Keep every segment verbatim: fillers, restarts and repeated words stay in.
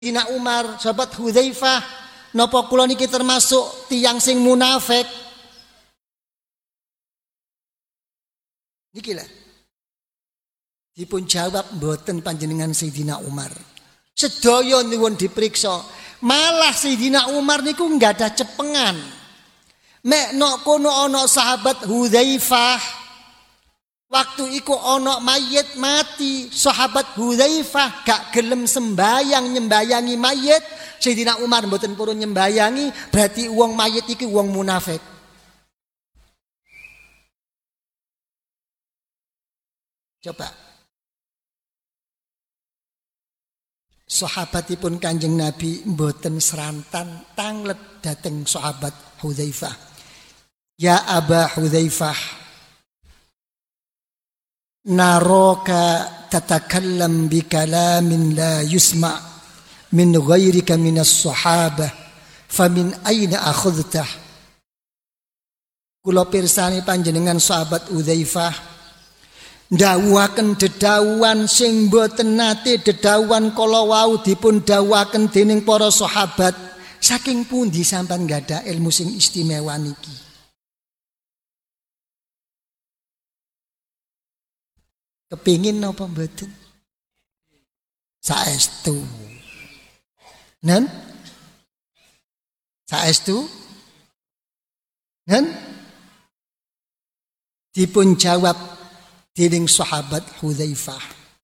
Sayyidina Umar, sahabat Hudzaifah, napa kula niki termasuk tiyang sing munafik? Niki lah. Dipun jawab mboten panjenengan Sayyidina Umar. Sedaya nyuwun diperiksa. Malah Sayyidina Umar niku enggak ada cepengan. Mek nok kono ana sahabat Hudzaifah. Waktu iku ana mayit mati, sahabat Hudzaifah gak gelem sembayang nyembayangi mayit. Sayyidina Umar mboten purun nyembayangi, berarti wong mayit iki wong munafik. Coba. Sahabatipun Kanjeng Nabi mboten serantan tanglet dateng sahabat Hudzaifah. Ya Aba Hudzaifah, naroka tatakallam bi kalamin la yusma' min ghairika minas sahabah famin aina akhudtah. Kula pirsani panjenengan sahabat Hudzaifah ndawuhaken dedawuhan sing boten nate dedawuhan kala wau dipun dawuhaken dening para sahabat. Saking pundi sampean gadah ilmu sing istimewa niki? Kepingin napa mboten? Saestu. Nen? Saestu? Nen? Dipun jawab dening sahabat Hudzaifah.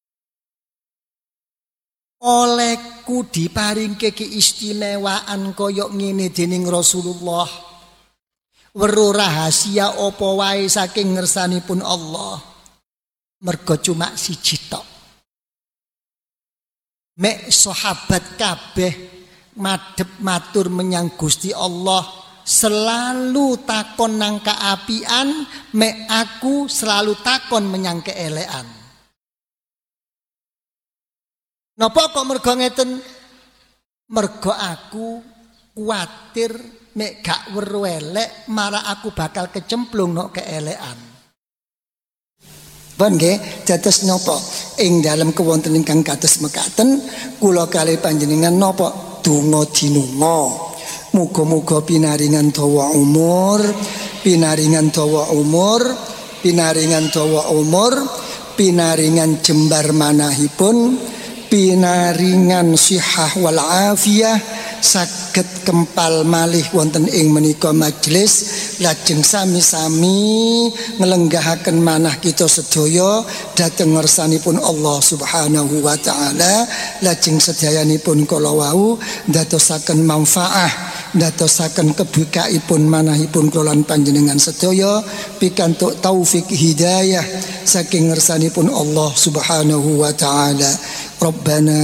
Olehku diparingke keistimewaan kaya ngene dening Rasulullah. Weruh rahasia apa wae saking ngersanipun Allah. Mergo cuma siji tok. Mek sahabat kabeh madhep matur menyang Gusti Allah, selalu takon nang kaapian, mek aku selalu takon menyang keelekan. Napa kok mergo ngeten? Mergo aku kuwatir mek gak weruh elek marang aku bakal kecemplung nok keelekan. Pun nggih, dados napa ing dalem kewonten ingkang kados mekaten kula kalih panjenengan napa donga dinunga. Muga-muga pinaringan dawa umur, pinaringan dawa umur, pinaringan dawa umur, pinaringan jembar manahipun, pinaringan sihah wal afiyah, saged kempal malih wonten ing menika majelis, lajeng sami-sami nglenggahaken manah kita sedaya dhateng ngersanipun Allah Subhanahu wa taala, lajeng sedayanipun kala wau ndadosaken manfaah, ndadosaken kebikaipun manahipun kula lan panjenengan sedaya pikantuk taufik hidayah saking ngersanipun Allah Subhanahu wa taala. Rabbana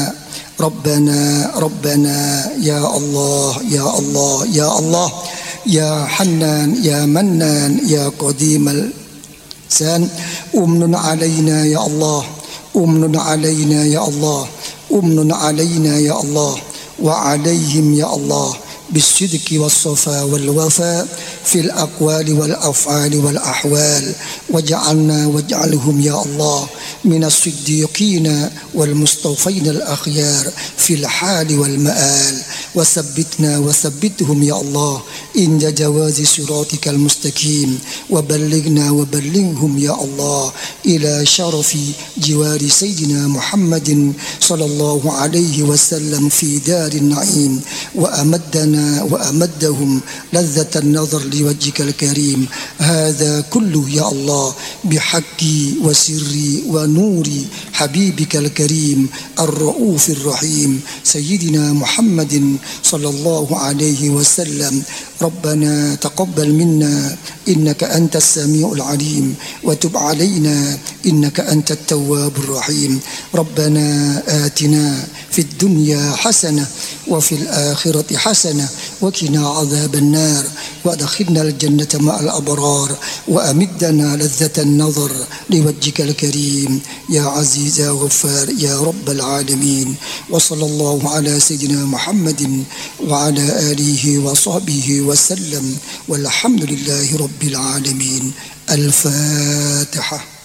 Rabbana Rabbana ya Allah ya Allah ya Allah ya Hannan ya Mannan ya Qadimal San, umnun alaina ya Allah, umnun alaina ya Allah, umnun alaina ya Allah wa alaihim ya Allah بالصدق والصفا والوفاء في الأقوال والأفعال والأحوال واجعلنا واجعلهم يا الله من الصديقين والمصطفين الأخيار في الحال والمآل وثبتنا وثبتهم يا الله عند جواز صراطك المستقيم وبلغنا وبلغهم يا الله إلى شرف جوار سيدنا محمد صلى الله عليه وسلم في دار النعيم وأمدنا وأمدهم لذة النظر لوجهك الكريم. هذا كله يا الله بحق وسر ونور حبيبك الكريم الرؤوف الرحيم سيدنا محمد صلى الله عليه وسلم. ربنا تقبل منا إنك أنت السميع العليم وتب علينا إنك أنت التواب الرحيم. ربنا آتنا في الدنيا حسنة وفي الآخرة حسنة وقنا عذاب النار وادخلنا الجنة مع الأبرار وأمدنا لذة النظر لوجهك الكريم يا عزيز يا غفار يا رب العالمين. وصلى الله على سيدنا محمد وعلى آله وصحبه وسلم والحمد لله رب العالمين. الفاتحة.